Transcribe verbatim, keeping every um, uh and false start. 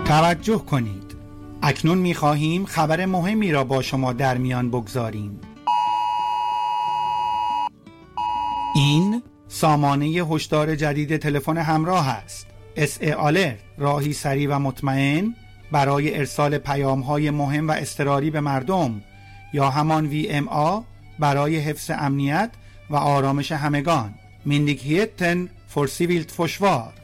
توجه کنید. اکنون می‌خواهیم خبر مهمی را با شما در میان بگذاریم. این سامانه هشدار جدید تلفن همراه است. اس ای آلرت، راهی سریع و مطمئن برای ارسال پیام‌های مهم و اضطراری به مردم، یا همان وی ام آ برای حفظ امنیت و آرامش همگان. Myndigheten för civilt försvar.